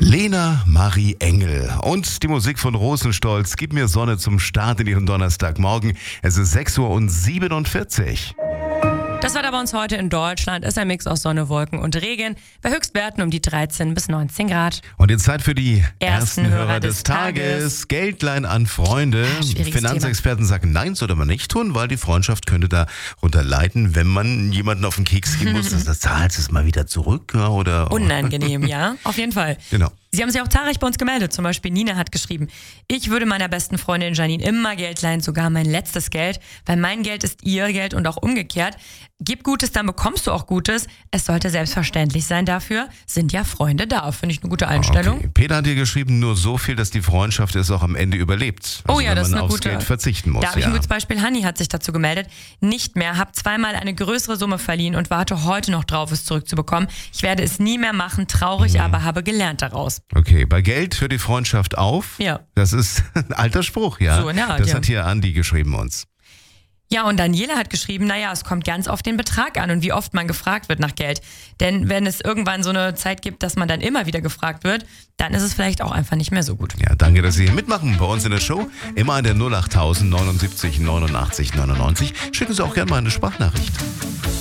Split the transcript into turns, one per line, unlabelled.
Lena Marie Engel und die Musik von Rosenstolz. Gib mir Sonne zum Start in Ihren Donnerstagmorgen. Es ist 6:47 Uhr.
Das Wetter bei uns heute in Deutschland ist ein Mix aus Sonne, Wolken und Regen. Bei Höchstwerten um die 13 bis 19 Grad.
Und jetzt Zeit für die
Ersten Hörer des Tages.
Geldlein an Freunde.
Schwieriges
Finanzexperten sagen, nein, sollte man nicht tun, weil die Freundschaft könnte darunter leiden, wenn man jemanden auf den Keks gehen muss. Das zahlst du es mal wieder zurück. Ja, oder
Unangenehm, ja, auf jeden Fall.
Genau.
Sie haben sich auch zahlreich bei uns gemeldet. Zum Beispiel Nina hat geschrieben, ich würde meiner besten Freundin Janine immer Geld leihen, sogar mein letztes Geld, weil mein Geld ist ihr Geld und auch umgekehrt. Gib Gutes, dann bekommst du auch Gutes. Es sollte selbstverständlich sein dafür. Sind ja Freunde da. Finde ich eine gute Einstellung.
Okay. Peter hat dir geschrieben, nur so viel, dass die Freundschaft es auch am Ende überlebt. Also
oh ja,
wenn
das ist
man
eine
aufs
gute.
Geld verzichten muss.
Da habe ich ein gutes Beispiel. Hanni hat sich dazu gemeldet. Nicht mehr, habe zweimal eine größere Summe verliehen und warte heute noch drauf, es zurückzubekommen. Ich werde es nie mehr machen, traurig, aber habe gelernt daraus.
Okay, bei Geld hört die Freundschaft auf.
Ja.
Das ist ein alter Spruch, ja.
So in der Art,
das
ja.
hat hier Andi geschrieben uns.
Ja, und Daniela hat geschrieben, naja, es kommt ganz auf den Betrag an und wie oft man gefragt wird nach Geld. Denn wenn es irgendwann so eine Zeit gibt, dass man dann immer wieder gefragt wird, dann ist es vielleicht auch einfach nicht mehr so gut.
Ja, danke, dass Sie hier mitmachen bei uns in der Show. Immer an der 08000 79 89 99. Schicken Sie auch gerne mal eine Sprachnachricht.